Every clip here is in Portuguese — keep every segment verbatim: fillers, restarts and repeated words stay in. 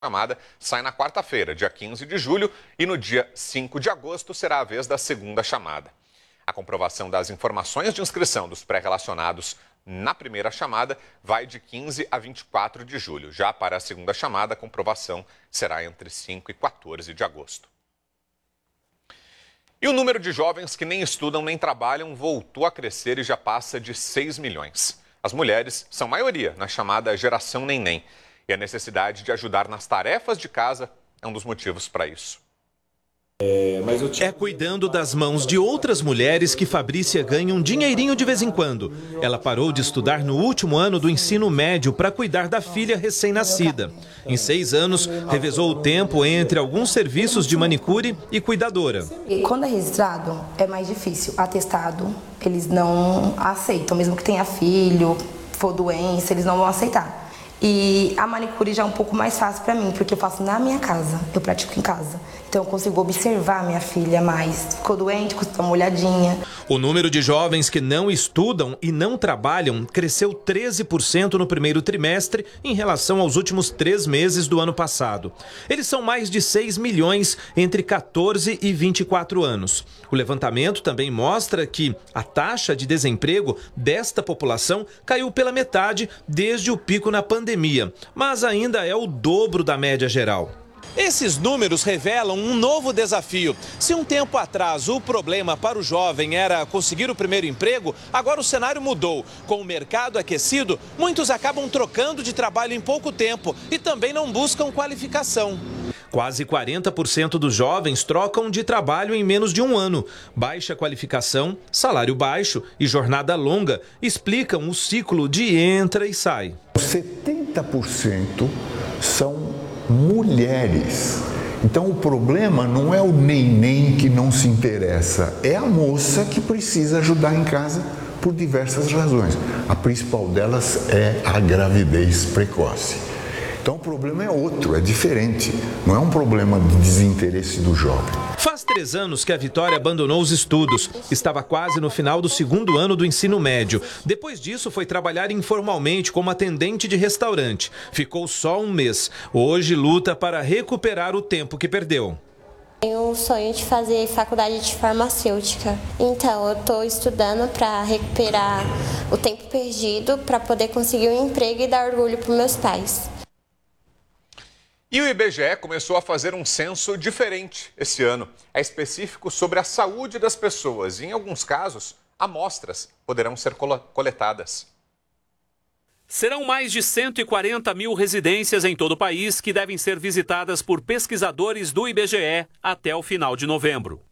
chamada sai na quarta-feira, dia quinze de julho, e no dia cinco de agosto será a vez da segunda chamada. A comprovação das informações de inscrição dos pré-relacionados na primeira chamada vai de quinze a vinte e quatro de julho. Já para a segunda chamada, a comprovação será entre cinco e quatorze de agosto. E o número de jovens que nem estudam nem trabalham voltou a crescer e já passa de seis milhões. As mulheres são maioria na chamada geração neném. E a necessidade de ajudar nas tarefas de casa é um dos motivos para isso. É cuidando das mãos de outras mulheres que Fabrícia ganha um dinheirinho de vez em quando. Ela parou de estudar no último ano do ensino médio para cuidar da filha recém-nascida. Em seis anos, revezou o tempo entre alguns serviços de manicure e cuidadora. Quando é registrado, é mais difícil. Atestado, eles não aceitam. Mesmo que tenha filho, for doença, eles não vão aceitar. E a manicure já é um pouco mais fácil para mim, porque eu faço na minha casa, eu pratico em casa. Então eu consigo observar minha filha mais. Ficou doente, custa uma olhadinha. O número de jovens que não estudam e não trabalham cresceu treze por cento no primeiro trimestre em relação aos últimos três meses do ano passado. Eles são mais de seis milhões entre quatorze e vinte e quatro anos. O levantamento também mostra que a taxa de desemprego desta população caiu pela metade desde o pico na pandemia, mas ainda é o dobro da média geral. Esses números revelam um novo desafio. Se um tempo atrás o problema para o jovem era conseguir o primeiro emprego, agora o cenário mudou. Com o mercado aquecido, muitos acabam trocando de trabalho em pouco tempo e também não buscam qualificação. Quase quarenta por cento dos jovens trocam de trabalho em menos de um ano. Baixa qualificação, salário baixo e jornada longa explicam o ciclo de entra e sai. setenta por cento são mulheres. Então o problema não é o neném que não se interessa, é a moça que precisa ajudar em casa por diversas razões. A principal delas é a gravidez precoce. Então o problema é outro, é diferente. Não é um problema de desinteresse do jovem. Faz três anos que a Vitória abandonou os estudos. Estava quase no final do segundo ano do ensino médio. Depois disso, foi trabalhar informalmente como atendente de restaurante. Ficou só um mês. Hoje luta para recuperar o tempo que perdeu. Tenho o sonho de fazer faculdade de farmacêutica. Então, eu estou estudando para recuperar o tempo perdido, para poder conseguir um emprego e dar orgulho para os meus pais. E o I B G E começou a fazer um censo diferente esse ano. É específico sobre a saúde das pessoas e, em alguns casos, amostras poderão ser coletadas. Serão mais de cento e quarenta mil residências em todo o país que devem ser visitadas por pesquisadores do I B G E até o final de novembro.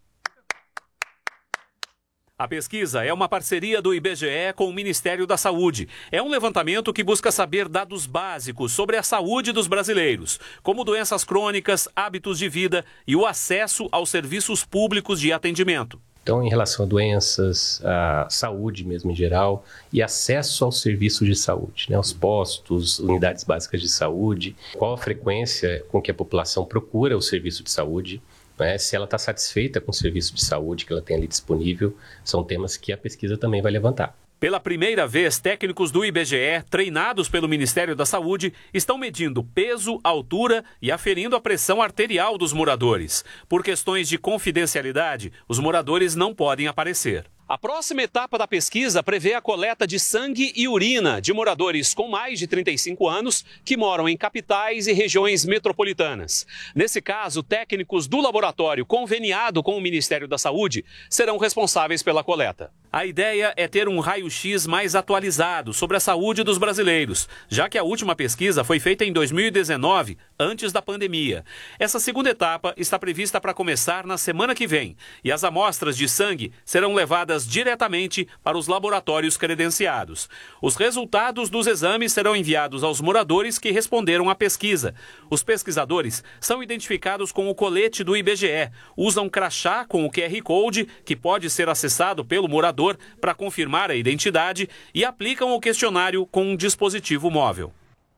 A pesquisa é uma parceria do I B G E com o Ministério da Saúde. É um levantamento que busca saber dados básicos sobre a saúde dos brasileiros, como doenças crônicas, hábitos de vida e o acesso aos serviços públicos de atendimento. Então, em relação a doenças, a saúde mesmo em geral e acesso aos serviços de saúde, né, aos postos, unidades básicas de saúde, qual a frequência com que a população procura o serviço de saúde, né, se ela está satisfeita com o serviço de saúde que ela tem ali disponível, são temas que a pesquisa também vai levantar. Pela primeira vez, técnicos do I B G E, treinados pelo Ministério da Saúde, estão medindo peso, altura e aferindo a pressão arterial dos moradores. Por questões de confidencialidade, os moradores não podem aparecer. A próxima etapa da pesquisa prevê a coleta de sangue e urina de moradores com mais de trinta e cinco anos que moram em capitais e regiões metropolitanas. Nesse caso, técnicos do laboratório conveniado com o Ministério da Saúde serão responsáveis pela coleta. A ideia é ter um raio-x mais atualizado sobre a saúde dos brasileiros, já que a última pesquisa foi feita em dois mil e dezenove, antes da pandemia. Essa segunda etapa está prevista para começar na semana que vem, e as amostras de sangue serão levadas diretamente para os laboratórios credenciados. Os resultados dos exames serão enviados aos moradores que responderam à pesquisa. Os pesquisadores são identificados com o colete do I B G E, usam crachá com o Q R Code, que pode ser acessado pelo morador para confirmar a identidade, e aplicam o questionário com um dispositivo móvel.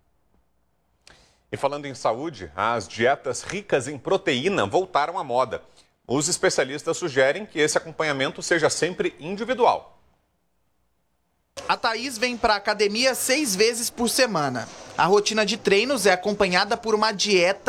E falando em saúde, as dietas ricas em proteína voltaram à moda. Os especialistas sugerem que esse acompanhamento seja sempre individual. A Thaís vem para a academia seis vezes por semana. A rotina de treinos é acompanhada por uma dieta